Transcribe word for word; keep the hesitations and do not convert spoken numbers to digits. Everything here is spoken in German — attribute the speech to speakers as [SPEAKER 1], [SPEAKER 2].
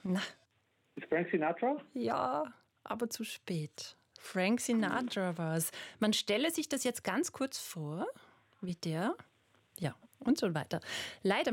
[SPEAKER 1] Na.
[SPEAKER 2] Ist Frank Sinatra?
[SPEAKER 1] Ja, aber zu spät. Frank Sinatra war es. Man stelle sich das jetzt ganz kurz vor, wie der, ja, und so weiter. Leider